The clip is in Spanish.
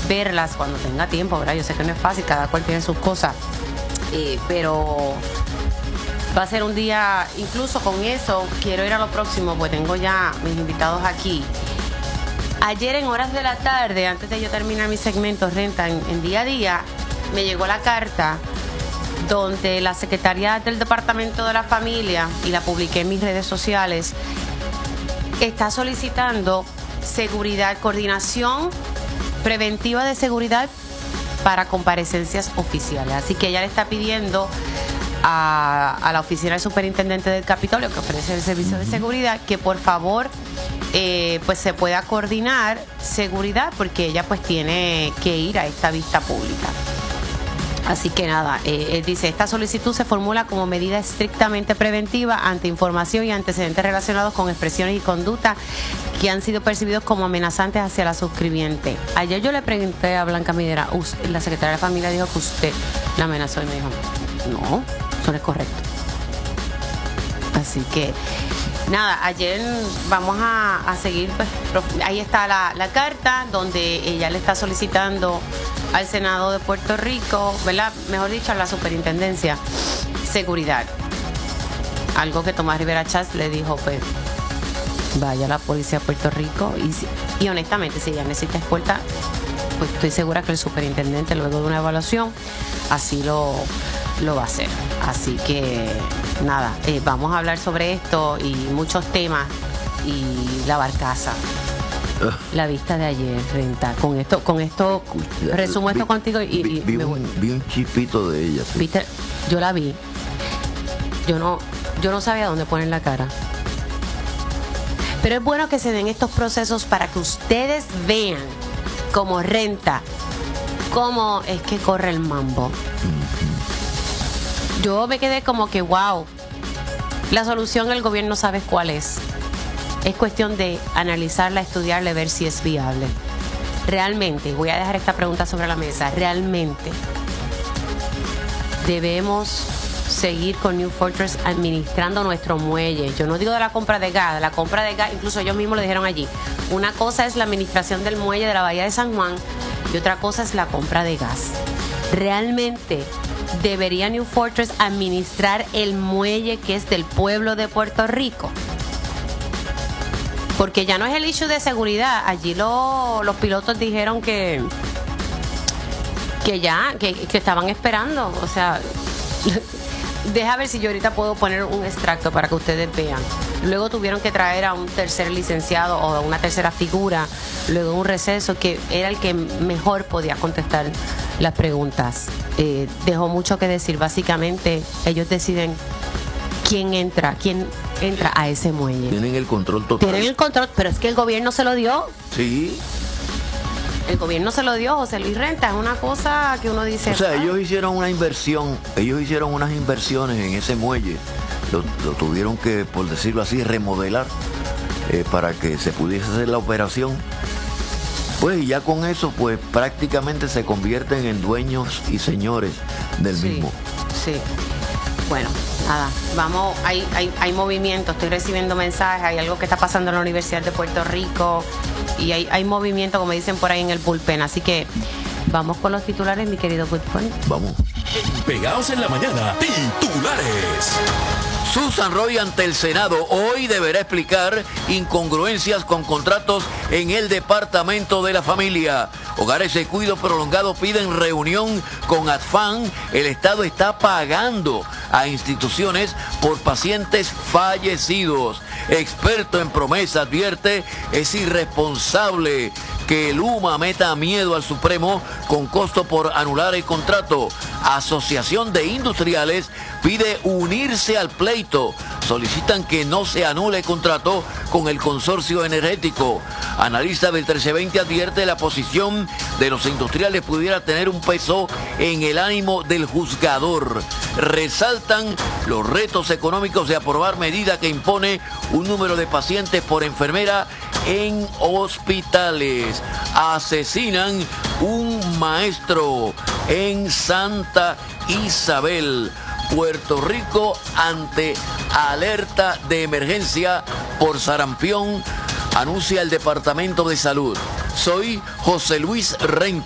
verlas cuando tenga tiempo, ¿verdad? Yo sé que no es fácil, cada cual tiene sus cosas, pero va a ser un día, incluso con eso, quiero ir a lo próximo, pues tengo ya mis invitados aquí. Ayer en horas de la tarde, antes de yo terminar mi segmento Renta en día a día, me llegó la carta donde la Secretaría del Departamento de la Familia, y la publiqué en mis redes sociales, está solicitando seguridad, coordinación preventiva de seguridad para comparecencias oficiales. Así que ella le está pidiendo a la oficina del superintendente del Capitolio, que ofrece el servicio de seguridad, que por favor pues se pueda coordinar seguridad, porque ella pues tiene que ir a esta vista pública. Así que nada, él dice, esta solicitud se formula como medida estrictamente preventiva ante información y antecedentes relacionados con expresiones y conductas que han sido percibidos como amenazantes hacia la suscribiente. Ayer yo le pregunté a Blanca Midera, la secretaria de Familia dijo que usted la amenazó, y me dijo, no, eso no es correcto. Así que nada, ayer vamos a seguir, pues, ahí está la carta donde ella le está solicitando al Senado de Puerto Rico, ¿verdad? Mejor dicho, a la superintendencia, seguridad. Algo que Tomás Rivera Chats le dijo, pues, vaya a la policía de Puerto Rico y honestamente, si ella necesita escolta, pues estoy segura que el superintendente, luego de una evaluación, así lo va a hacer. Así que nada, vamos a hablar sobre esto y muchos temas, y la barcaza, la vista de ayer, Renta. Con esto resumo esto contigo y vi un chipito de ella. Sí. ¿Viste? Yo la vi. Yo no sabía dónde poner la cara. Pero es bueno que se den estos procesos para que ustedes vean como Renta cómo es que corre el mambo. Yo me quedé como que wow, la solución el gobierno sabe cuál es. Es cuestión de analizarla, estudiarla, ver si es viable. Realmente, voy a dejar esta pregunta sobre la mesa, realmente debemos seguir con New Fortress administrando nuestro muelle. Yo no digo de la compra de gas, incluso ellos mismos lo dijeron allí. Una cosa es la administración del muelle de la Bahía de San Juan y otra cosa es la compra de gas. Realmente debería New Fortress administrar el muelle que es del pueblo de Puerto Rico, porque ya no es el issue de seguridad. Allí los pilotos dijeron que estaban esperando, o sea, deja ver si yo ahorita puedo poner un extracto para que ustedes vean. Luego tuvieron que traer a un tercer licenciado o a una tercera figura, luego un receso, que era el que mejor podía contestar las preguntas. Dejó mucho que decir. Básicamente, ellos deciden quién entra a ese muelle. Tienen el control total. Tienen el control, pero es que el gobierno se lo dio. Sí. El gobierno se lo dio, José Luis Renta. Es una cosa que uno dice... O sea, ellos hicieron una inversión, ellos hicieron unas inversiones en ese muelle. Lo tuvieron que, por decirlo así, remodelar para que se pudiese hacer la operación. Pues y ya con eso, pues prácticamente se convierten en dueños y señores del mismo. Sí. Bueno, nada, vamos, hay movimiento, estoy recibiendo mensajes, hay algo que está pasando en la Universidad de Puerto Rico y hay movimiento, como dicen por ahí, en el bullpen. Así que vamos con los titulares, mi querido bullpen. Vamos. Pegados en la mañana, titulares. Susan Roy ante el Senado hoy deberá explicar incongruencias con contratos en el Departamento de la Familia. Hogares de Cuidado Prolongado piden reunión con ADFAN. El Estado está pagando a instituciones por pacientes fallecidos. Experto en promesa advierte, es irresponsable que Luma meta miedo al Supremo con costo por anular el contrato. Asociación de Industriales pide unirse al pleito. Solicitan que no se anule el contrato con el consorcio energético. Analista del 1320 advierte la posición de los industriales pudiera tener un peso en el ánimo del juzgador. Resaltan los retos económicos de aprobar medida que impone un número de pacientes por enfermera en hospitales. Asesinan un maestro en Santa Isabel, Puerto Rico, ante alerta de emergencia por sarampión, anuncia el Departamento de Salud. Soy José Luis Renta.